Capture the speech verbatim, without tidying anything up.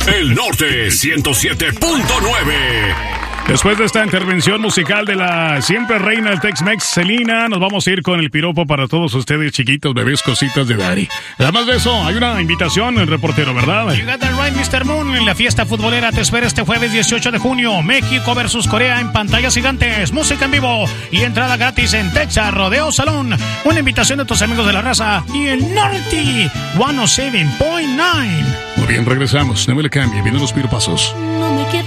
El Norte ciento siete punto nueve. Después de esta intervención musical de la siempre reina del Tex-Mex, Selena, nos vamos a ir con el piropo para todos ustedes, chiquitos, bebés, cositas de daddy. Además de eso, hay una invitación, el reportero, ¿verdad? You got that right, mister Moon. En la fiesta futbolera te espera este jueves dieciocho de junio. México versus Corea en pantallas gigantes, música en vivo y entrada gratis en Texas Rodeo Salón. Una invitación de tus amigos de la raza y el Norte ciento siete punto nueve. Muy bien, regresamos. No me le cambie, vienen los piropazos. No me queda